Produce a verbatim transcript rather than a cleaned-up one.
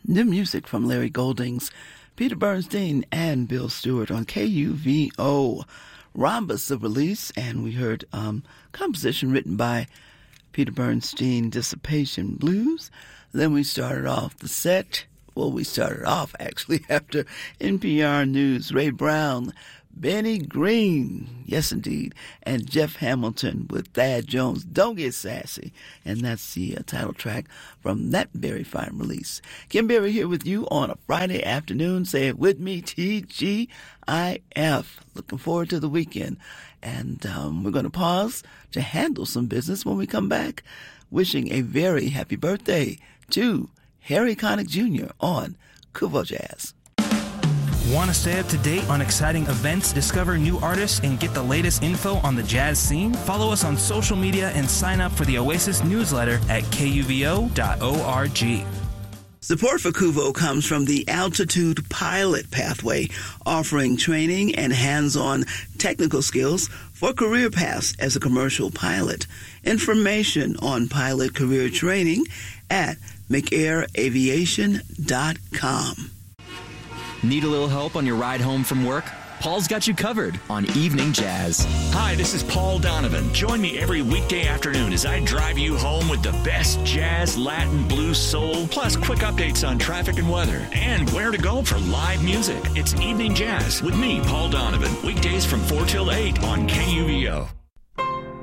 New music from Larry Goldings, Peter Bernstein, and Bill Stewart on K U V O. Rhombus, the release, and we heard um, composition written by Peter Bernstein, Dissipation Blues. Then we started off the set. Well, we started off actually after N P R News. Ray Brown, Benny Green, yes indeed, and Jeff Hamilton with Thad Jones, Don't Get Sassy. And that's the uh, title track from that very fine release. Kim Berry here with you on a Friday afternoon. Say it with me, T G I F. Looking forward to the weekend. And um, we're going to pause to handle some business when we come back. Wishing a very happy birthday to Harry Connick Junior on Kuvo Jazz. Want to stay up to date on exciting events, discover new artists, and get the latest info on the jazz scene? Follow us on social media and sign up for the Oasis newsletter at K U V O dot org. Support for Kuvo comes from the Altitude Pilot Pathway, offering training and hands-on technical skills for career paths as a commercial pilot. Information on pilot career training at mcair aviation dot com. Need a little help on your ride home from work? Paul's got you covered on Evening Jazz. Hi, this is Paul Donovan. Join me every weekday afternoon as I drive you home with the best jazz, Latin, blues, soul, plus quick updates on traffic and weather, and where to go for live music. It's Evening Jazz with me, Paul Donovan, weekdays from four till eight on K U V O.